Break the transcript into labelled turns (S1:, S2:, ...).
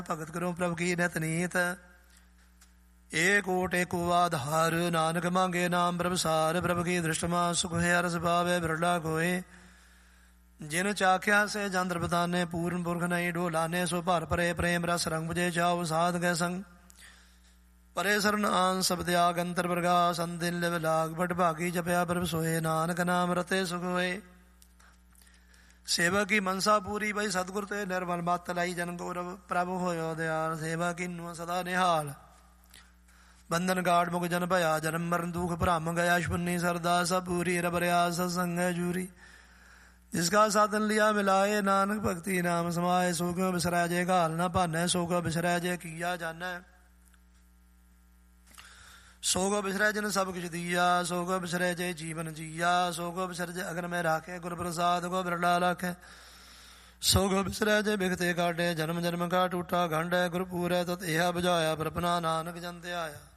S1: ਭਗਤ ਕਰੋ ਪ੍ਰਭ ਕੀ ਨਿਤ ਨੀਤ। ਏਕ ਓਟ ਏਕੋ ਆਧਾਰ, ਨਾਨਕ ਮੰਗੇ ਨਾਮ ਪ੍ਰਭਸਾਰ। ਪ੍ਰਭ ਕੀ ਦ੍ਰਿਸ਼ਟਮਾ ਸੁਖ ਹੈ ਰਸ ਪਾਵੇ ਬਿਰਲਾ ਕੋਏ। ਜਿਨ ਚਾਖਿਆ ਸੇ ਜੰਦਰ ਬਤਾਨੇ, ਪੂਰਨ ਪੁਰਖ ਨਹੀਂ ਢੋਲਾਨੇ। ਸੋ ਭਰ ਭਰੇ ਪ੍ਰੇਮ ਰਸ ਰੰਗ ਬੁਝੇ, ਚਾਉ ਸਾਧ ਗੈ ਸੰਗ। ਪਰੇ ਸਰਨ ਆਨ ਸਭ ਤਿਆਗ, ਅੰਤਰ ਪ੍ਰਗਾਸ ਅੰਦਿਨ ਲਿਵ ਲਾਗ। ਬਟ ਭਾਗੀ ਜਪਿਆ ਪ੍ਰਭ ਸੋਏ, ਨਾਨਕ ਨਾਮ ਰਤੇ ਸੁਖ ਹੋਏ। ਸੇਵਾ ਕੀ ਮਨਸਾ ਪੂਰੀ, ਬਈ ਸਤਿਗੁਰ ਤੇ ਨਿਰਮਲ ਮਤ ਲਾਈ। ਜਨ ਗੌਰਵ ਪ੍ਰਭ ਹੋਇਓ ਦਿਆਲ, ਸੇਵਾ ਕੀਨੁ ਸਦਾ ਨਿਹਾਲ। ਬੰਧਨ ਗਾੜ ਮੁਖ ਜਨ ਭਇਆ, ਜਨਮ ਮਰਨ ਦੁਖ ਭਰਮ ਗਿਆ। ਸ਼ੁਨੀ ਸਰਦਾ ਸਭ ਪੂਰੀ, ਰਬ ਰਿਆਸ ਸਤਸੰਗ ਹੈ ਜੂਰੀ। ਜਿਸਕਾ ਸਾਧਨ ਲਿਆ ਮਿਲਾਏ, ਨਾਨਕ ਭਗਤੀ ਨਾਮ ਸਮਾਏ। ਸੋ ਕਿਉ ਬਿਸਰੈ ਜੇ ਘਾਲ ਨਾ ਭਾਨੈ, ਸੋ ਕਿਉ ਬਿਸਰੈ ਜੇ ਕੀਆ ਜਾਨੈ। ਸੋ ਕਿਉ ਬਿਸਰੈ ਜਿਨ ਸਭ ਕਿਛ ਦੀਆ, ਸੋ ਕਿਉ ਬਿਸਰੈ ਜੇ ਜੀਵਨ ਜੀਆ। ਸੋ ਕਿਉ ਬਿਸਰ ਜੇ ਅਗਨ ਮੈਂ ਰਾਖੇ, ਗੁਰ ਪ੍ਰਸਾਦ ਕੋ ਬਿਰਲਾ ਲਾਖੈ। ਸੋ ਕਿਉ ਬਿਸਰੈ ਜੇ ਬਿਗਤੇ ਕਾਢੇ, ਜਨਮ ਜਨਮ ਕਾ ਟੂਟਾ ਗੰਢ। ਗੁਰ ਪੂਰੈ ਤਤ ਇਹਾ ਬੁਝਾਇਆ, ਪ੍ਰਪਨਾ ਨਾਨਕ ਜਨ ਧਿਆਇਆ।